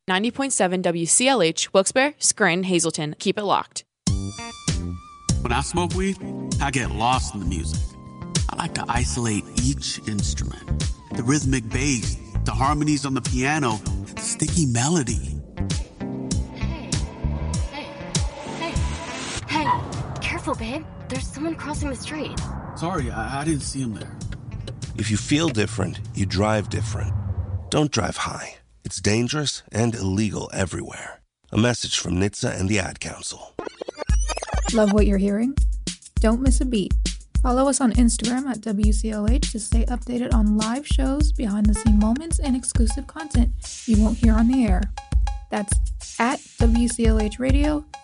90.7 WCLH, Wilkes-Barre, Scranton, Hazleton. Keep it locked. When I smoke weed, I get lost in the music. I like to isolate each instrument. The rhythmic bass, the harmonies on the piano, the sticky melody. Hey, careful, babe. There's someone crossing the street. Sorry, I didn't see him there. If you feel different, you drive different. Don't drive high. It's dangerous and illegal everywhere. A message from NHTSA and the Ad Council. Love what you're hearing? Don't miss a beat. Follow us on Instagram at WCLH to stay updated on live shows, behind-the-scene moments, and exclusive content you won't hear on the air. That's at WCLH Radio